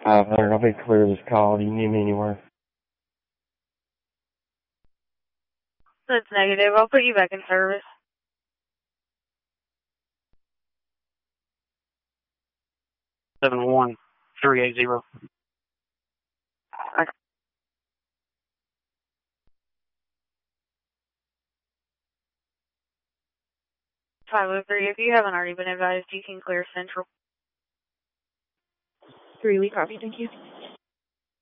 500. I'll be clear this call. Do you need me anywhere? That's negative. I'll put you back in service. 71380. 503. If you haven't already been advised, you can clear Central. 3, we copy. Thank you.